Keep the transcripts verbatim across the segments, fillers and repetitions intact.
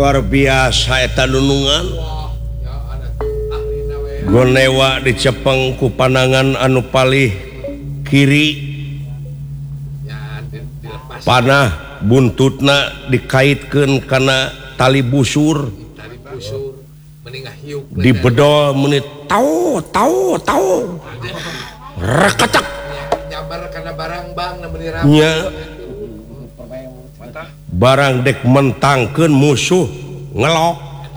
luar biasa eta nunungan gonewa dicepeng ku panangan anu palih kiri panah buntutna dikaitkeun kana tali busur di bedol menit tau tau tau reketek nyabar karena barang bang nya barang dek mentangkeun musuh ngelok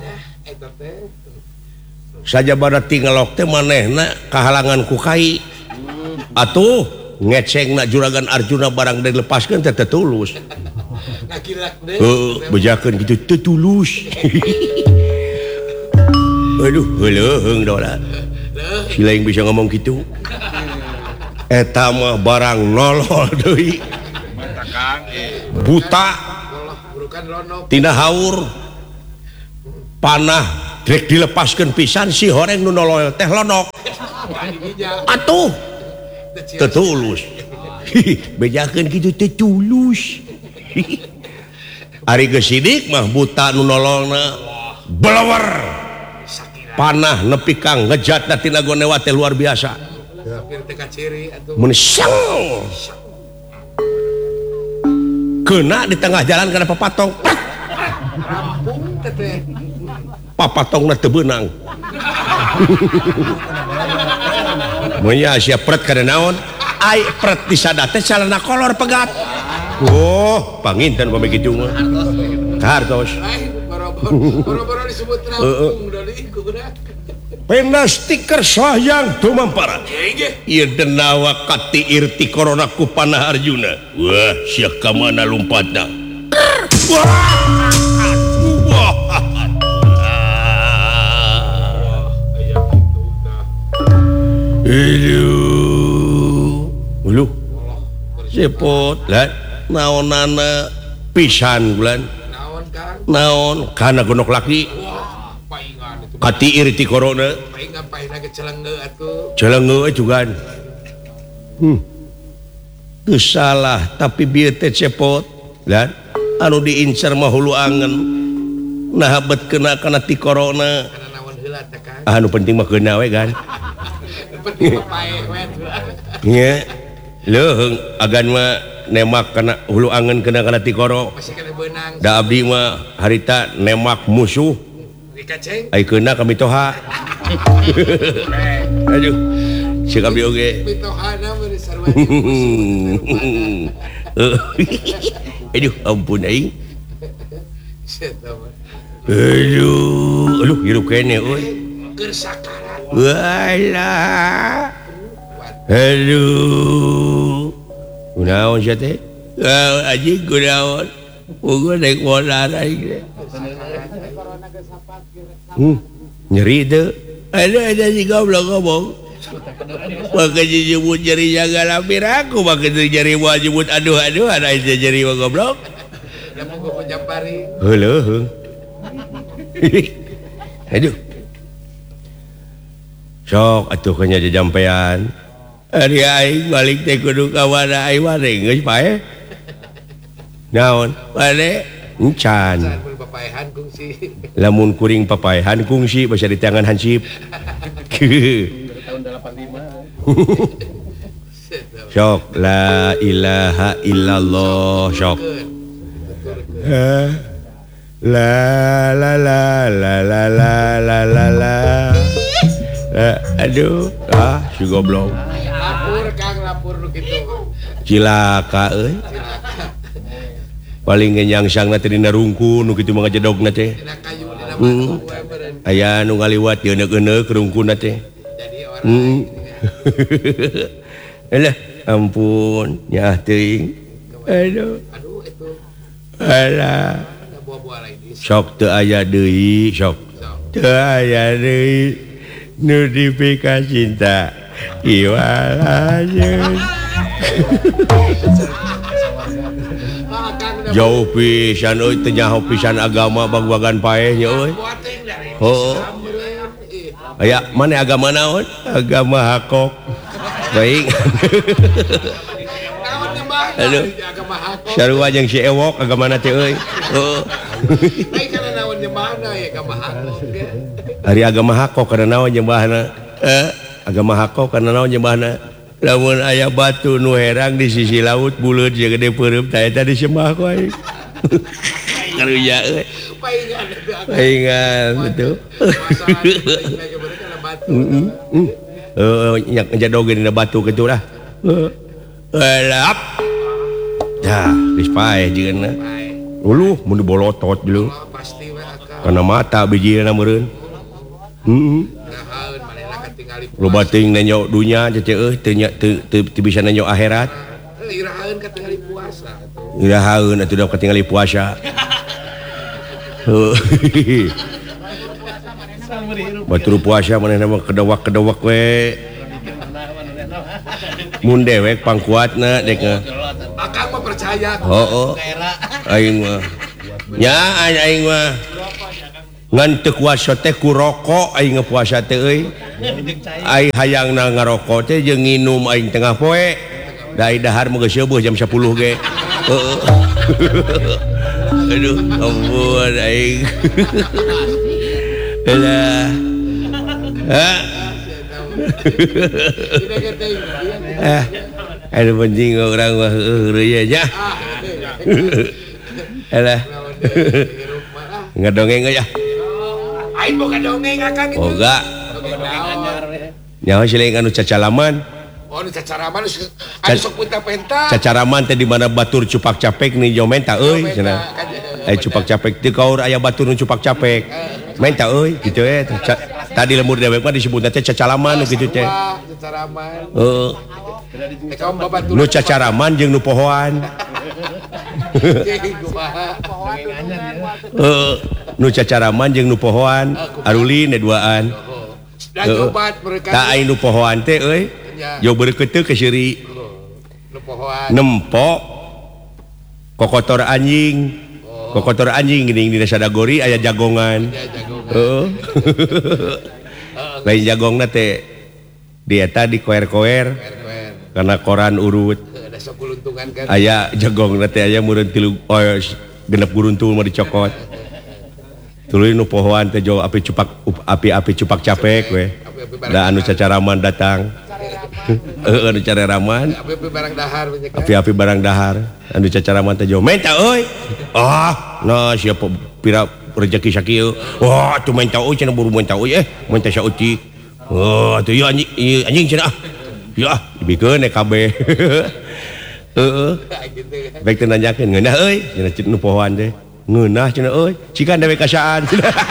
saja badati ngelok teh manehna kahalangan ku kai atuh ngecengna juragan Arjuna barang dek lepaskeun teh tulus heeh bejakeun kitu teu tulus aduh heuleung dola si lain bisa ngomong gitu eta mah barang nolol deui buta tina haur panah rek dilepaskeun pisan si horeng nu nolol teh lonok atuh teu tulus bejakeun kitu teu tulus ari geus sidik mah buta nu nololna belewer panah nepi kang ngejatna tina gonewa teh luar biasa mun sang kena di tengah jalan kana papatong rampung teh papatongna teu beunang mun nya sia pret kada naon ai pret disada teh calana kolor pegat oh panginten pami kitu mah kartos boro-boro disebut rampung dari kumaha pena stiker sayang tumampara ieu denawa kati irti corona ku panah Arjuna wah sia ka mana lompatna wah ulu sepot lah naonana pisan bulan naon kan naon kana gonok laki kati irti corona paing ngapain ge celengeu atuh celengeu juga hmm teu salah tapi bieu teh cepot dan anu diincar mah hulu angen nah betkeuna kana ti corona kana naon heula teh kan anu penting mah keuna we kan penting mah paeh we nya leuheung agan mah nemak kana hulu angen keuna kana ti corona masih kana beunang da abdi mah harita nemak musuh ai keuna kami toha aduh si kami oge mitohana meureun sarwani aduh ampun aing aduh aduh hirup kene euy keur sakarat walah aduh kunaon sia teh anjing kunaon Ugo naik molar aja. Hmm, nyeri itu. Ada ada si goblok ngomong. Maka jemput nyeri jaga lampir aku, maka nyeri mau jemput aduh aduh ada aja nyeri mau goblok. Yang mau gue jampari. Halo. Aduh. Sok atuh kanya jampean. Ari aing balik teh kudu ka mana aing mare geus pae. Naon? Mane encan. Papaehan kungsi. Lamun kuring papaehan kungsi basa di tangan hansip. Tahun delapan lima. Sok la ilaha illallah sok. La la la la la la la la la. Aduh, ah si goblok. Lapor Kang, lapor kitu. Cilaka euy. Paling nyangsangna teh dina rungkun nu kitu mah ngajedogna teh. Dina kayu dina batu we. Aya nu ngaliwat teu neuneuk rungkunna teh. Jadi orang. Alah, ampun, nyah teuing. Aduh. Aduh itu. Alah. Buah-buah lain. Sok teu aya deui, sok. Teu aya deui. Notifikasi cinta iwalajeun jauh pisan euy teh nyaho pisan agama bagwagan paeh nya euy. Heuh. Aya mane agama naon? Agama hakok. Baik. Aduh. Sarua jeung si ewok agamana teh euy. Heuh. Baik kana naon nyembahna ya kamahakok ya. Ari agama hakok kana naon nyembahna? Eh, agama hakok kana naon nyembahna? Lamun aya batu nu herang di sisi laut buleut jeung gede peureum tah eta disembah ku aing. Karunya euy. Paingan itu aku. Paingan betul. Heeh. Eh nya jadogeun dina batu kitu lah. Elap. Dah, geus pae jieunna. Uluh mun dibolotot dulu. Pasti we akal. Kana mata bijina meureun. Heeh. Nahaeun manehna katingali puasa. Loba teuing nanyo dunya cece euy teu nya teu teu bisa nanyo akhirat. Irahaeun katingali puasa. Irahaeun atuh da katingali puasa. Batur puasa manehna mah kedewak-kedewak we. Mun dewek pangkuatna dek. Akang mah percaya. Heuh. Aing mah. Nya aing mah. Ngan teu kuasa teh ku rokok aing puasa teh euy. Aing hayangna ngarokok teh jeung nginum aing tengah poe. Da dahar mah geus seueuh jam sepuluh ge. Heeh. Aduh, ampun aing. Elah. Ha. Eh, ada penting orang mah heureun nya. Elah. Ngadongeng ya. Aing boga dongeng akang itu. Boga. Nyawa sileung anu cacalaman. Oh, nu cacaraman anu sok penta-penta. Cacaraman teh di mana batur cupak capek nih jo menta euy cenah. Aya cupak capek teu kaur aya batur nu cupak capek. Menta euy kitu eh. Tadi lemur dewek mah disebutna teh cacalaman nu kitu teh. Cacaraman. Heeh. Kaum babatur. Nu cacaraman jeung nu pohoan. Heeh. Nu cacaraman jeung nu pohoan, arulin duaan. Da nyobat mereka. Da aing nu pohoan teh euy. Jo beureut teu ke seuri. Nu pohoan. Nempok kokotor anjing. Kokotor anjing geuning dina sadagori aya jagongan. Heeh. Lain jagongna teh di eta di koer-koer. Karena koran urut. Ada sok kuluntungan kan. Aya jagongna teh aya meureun tilu oh, genep guruntung mah dicokot. Tuluy nu pohoan teh jo api cupak api-api cupak capek we. Da anu cacaraman datang. Heeh anu cararaman. Api-api barang dahar we kan. Api-api barang dahar. Anu cacaraman teh jo menta euy. Ah, nah siapa pira rezeki sakieu. Wah, tuh menta euy cenah buru menta euy eh, menta sauci. Oh, atuh ieu anjing ieu anjing cenah. Ya, dibikeun ek kabeh. Heeh. Baik teu nanyakeun ngeunah euy, cenah nu pohoan teh. Ngeunah cenah euy, cikan dewe kasaan.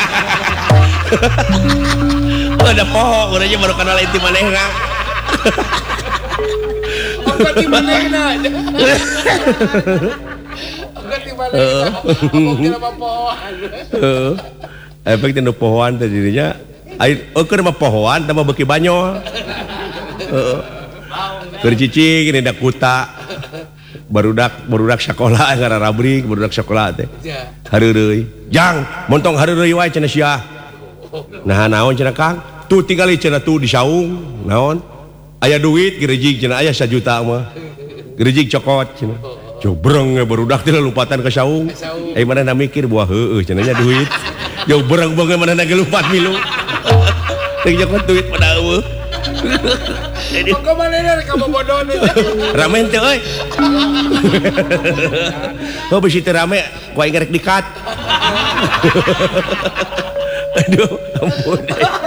Ada poho, urang baru kenal inti manehna. Angkat di manehna. Angkat di manehna. Apa kira apa pohoan. Heeh. Efek teh nu pohoan teh dirinya ai eukeun mah pohoan teh mah beuki banyo. Heeh. Keur cicing ini da kuta. Barudak barudak sakola ngararabrik barudak sakola teh. Hareureuy. Jang, montong hareureuy wae cenah sia. Nah naon cenah Kang? Tuh tinggali cenah tuh di saung. Naon? Aya duit gerejig cenah aya sajuta mah. Gerejig cokot cenah. Jobreng barudak teh lupatan ke saung. Eh manehna mikir buah heueuh cenah nya duit. Jobreng beungeun manehna ge lumpat milu. Teu cokot duit pada eueuh. Kok manehna rek bobodoh Ramen teh euy. Oh bisi teu rame, ku aing rek dikat. Aduh, ampun.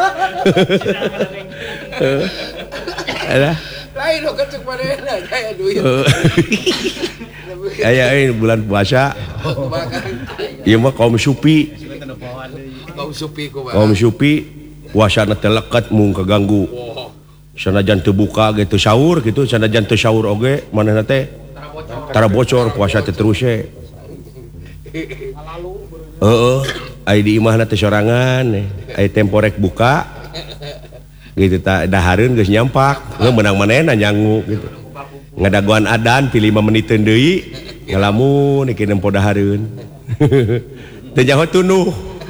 Alah. Lain lo kecek manehna aya duit. Aya euy bulan puasa. Ieu mah kaum supi. Kaum supi ku mah. Kaum supi puasana teh leket mung kaganggu. Sanajan teu buka gitu sahur gitu, sanajan teu sahur oge manehna teh tara bocor puasa teh terus we. Heeh, ai di imahna teh sorangan, ai tempo rek buka. Gitu tah dahareun geus nyampak, heuh meunang manehna nyangu gitu. Ngadagoan adan pi lima meniteun deui, ngalamun iki nempo dahareun. Teu nyaho tunuh.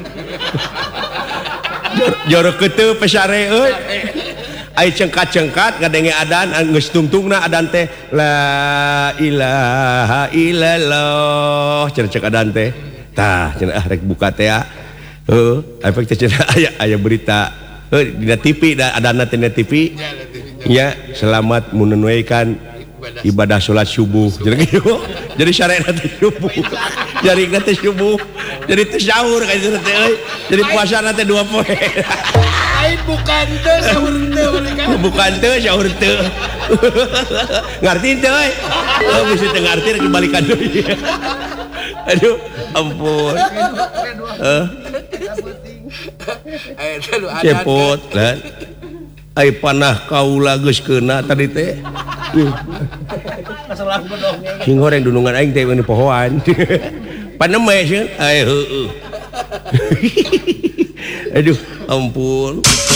Jorok keuteup pesare euy. Ai cengkat-cengkat ngadenge adan geus tungtungna adan teh la ilaha illallah cenah cek adan teh tah cenah ah rek buka teh Heeh, efek teh aya aya berita heuh dina T V da adana teh T V. Ya, selamat menunaikan ibadah salat subuh. Jadi gitu. Jadi syariat teh subuh. Jadi teh subuh. Jadi teh sahur ka teh euy. Jadi puasa teh dua poe. Lain bukan teu sahur teu mereka. Bukan teu sahur teu. Ngarti teu euy. Oh, bisa teu ngarti rek balikan deui. Aduh, ampun. Heeh. Cepot lah. Ai panah kaula geus keuna tadi teh. Sing goreng dunungan aing teh di pohoan. Paneme sieun. Ai heueuh. Aduh, ampun.